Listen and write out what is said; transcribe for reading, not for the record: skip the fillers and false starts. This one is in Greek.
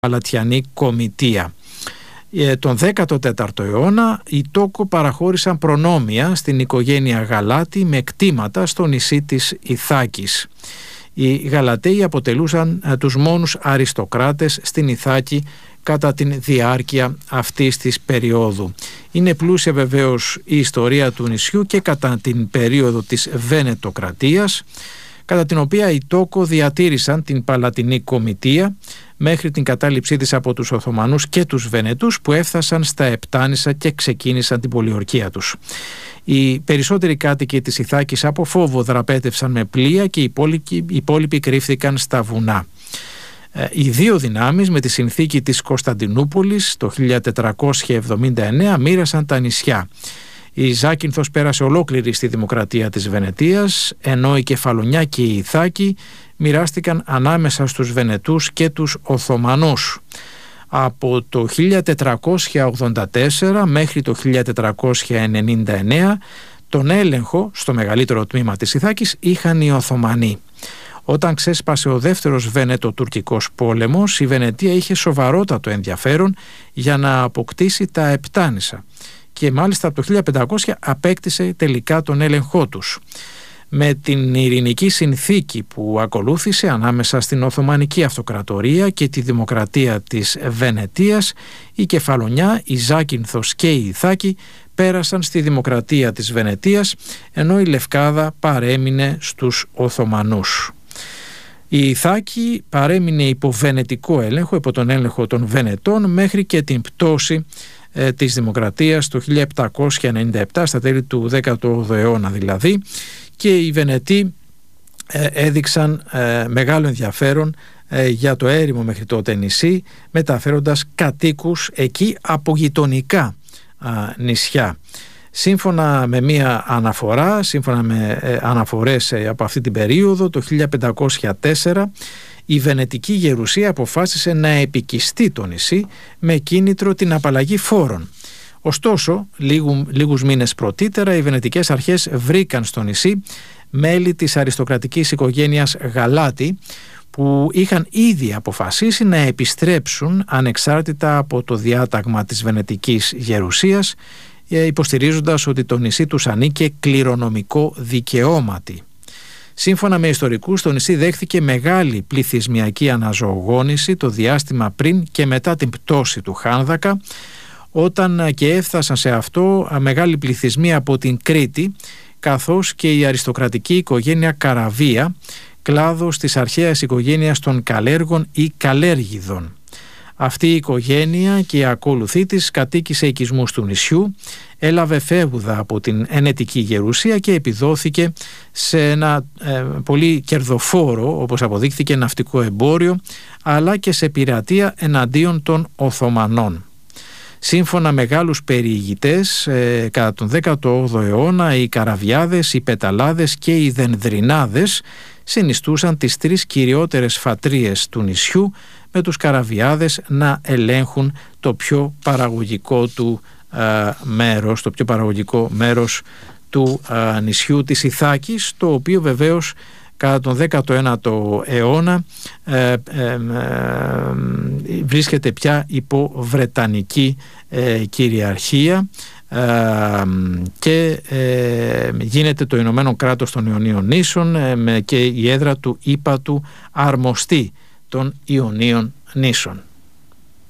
παλατιανή κομιτεία. Τον 14ο αιώνα οι Τόκο παραχώρησαν προνόμια στην οικογένεια Γαλάτη με κτήματα στο νησί της Ιθάκης. Οι Γαλαταίοι αποτελούσαν τους μόνους αριστοκράτες στην Ιθάκη κατά την διάρκεια αυτής της περίοδου. Είναι πλούσια βεβαίως η ιστορία του νησιού και κατά την περίοδο της Βενετοκρατίας, κατά την οποία οι Τόκο διατήρησαν την παλατινή κομιτεία μέχρι την κατάληψή της από τους Οθωμανούς και τους Βενετούς, που έφτασαν στα Επτάνησα και ξεκίνησαν την πολιορκία τους. Οι περισσότεροι κάτοικοι της Ιθάκης από φόβο δραπέτευσαν με πλοία και οι υπόλοιποι κρύφθηκαν στα βουνά. Οι δύο δυνάμεις με τη συνθήκη της Κωνσταντινούπολης το 1479 μοίρασαν τα νησιά. Η Ζάκυνθος πέρασε ολόκληρη στη δημοκρατία της Βενετίας, ενώ η Κεφαλονιά και η Ιθάκη μοιράστηκαν ανάμεσα στους Βενετούς και τους Οθωμανούς. Από το 1484 μέχρι το 1499 τον έλεγχο στο μεγαλύτερο τμήμα της Ιθάκης είχαν οι Οθωμανοί. Όταν ξέσπασε ο δεύτερος Βενετο-τουρκικός πόλεμος, η Βενετία είχε σοβαρότατο ενδιαφέρον για να αποκτήσει τα Επτάνησα και μάλιστα από το 1500 απέκτησε τελικά τον έλεγχό τους. Με την ειρηνική συνθήκη που ακολούθησε ανάμεσα στην Οθωμανική Αυτοκρατορία και τη Δημοκρατία της Βενετίας, η Κεφαλονιά, η Ζάκυνθος και η Ιθάκη πέρασαν στη Δημοκρατία της Βενετίας, ενώ η Λευκάδα παρέμεινε στους Οθωμανούς. Η Ιθάκη παρέμεινε υπό βενετικό έλεγχο, υπό τον έλεγχο των Βενετών, μέχρι και την πτώση της Δημοκρατίας το 1797, στα τέλη του 18ου αιώνα δηλαδή, και οι Βενετοί έδειξαν μεγάλο ενδιαφέρον για το έρημο μέχρι τότε νησί, μεταφέροντας κατοίκους εκεί από γειτονικά νησιά. Σύμφωνα με μία αναφορά, σύμφωνα με αναφορές από αυτή την περίοδο, το 1504 η Βενετική Γερουσία αποφάσισε να επικιστεί το νησί με κίνητρο την απαλλαγή φόρων. Ωστόσο, λίγους μήνες πρωτήτερα, οι βενετικές αρχές βρήκαν στο νησί μέλη της αριστοκρατικής οικογένειας Γαλάτη, που είχαν ήδη αποφασίσει να επιστρέψουν ανεξάρτητα από το διάταγμα της Βενετικής Γερουσίας, υποστηρίζοντας ότι το νησί τους ανήκε κληρονομικό δικαιώματι. Σύμφωνα με ιστορικούς, το νησί δέχθηκε μεγάλη πληθυσμιακή αναζωογόνηση το διάστημα πριν και μετά την πτώση του Χάνδακα, όταν και έφτασαν σε αυτό μεγάλη πληθυσμοί από την Κρήτη, καθώς και η αριστοκρατική οικογένεια Καραβία, κλάδος της αρχαίας οικογένειας των Καλέργων ή Καλέργιδων. Αυτή η οικογένεια και η ακόλουθή της κατοίκησε οικισμούς του νησιού, έλαβε φέγουδα από την Ενετική Γερουσία και επιδόθηκε σε ένα πολύ κερδοφόρο, όπως αποδείχθηκε, ναυτικό εμπόριο, αλλά και σε πειρατεία εναντίον των Οθωμανών. Σύμφωνα με Γάλλους περιηγητές, κατά τον 18ο αιώνα οι Καραβιάδες, οι Πεταλάδες και οι Δενδρινάδες συνιστούσαν τις τρεις κυριότερες φατρίες του νησιού, με τους Καραβιάδες να ελέγχουν το πιο παραγωγικό του μέρος, το πιο παραγωγικό μέρος του νησιού της Ιθάκης, το οποίο βεβαίως κατά τον 19ο αιώνα βρίσκεται πια υπό Βρετανική κυριαρχία και γίνεται το Ηνωμένο Κράτος των Ιωνίων Νήσων και η έδρα του ύπατου αρμοστή των Ιωνίων Νήσων.